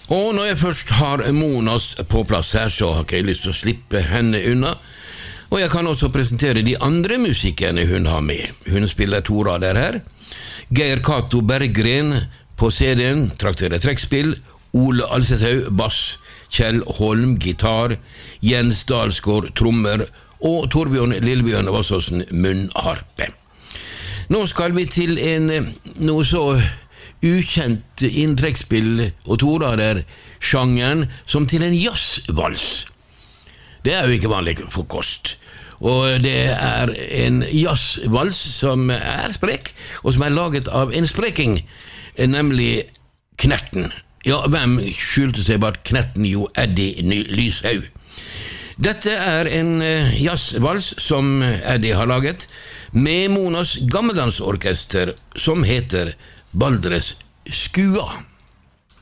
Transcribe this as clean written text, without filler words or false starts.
Og når jeg først har Monas på plass her, så har ikke jeg lyst til å slippe henne unna. Og jeg kan også presentere de andre musikerne hun har med. Hun spiller to rader her. Geir Cato Berggren på CD-en, trakterer trekkspill, Ole Alsethaug bass, Kjell Holm gitar, Jens Dalsgaard trommer og Torbjørn Lillebjørn Vassåsen munnharpe. Nå skal vi til en noe så ukjent inntrekkspill og torader sjangeren som til en jazzvals. Det er jo ikke vanlig for kost. Og det er en jazzvals som er sprek, og som er laget av en spreking, nemlig Knerten. Ja, hvem skyldte seg bak Knerten? Jo, Eddie Lyshaug. Dette er en jazzvals som Eddie har laget, med Monas gammeldansorkester, som heter Baldres Skua.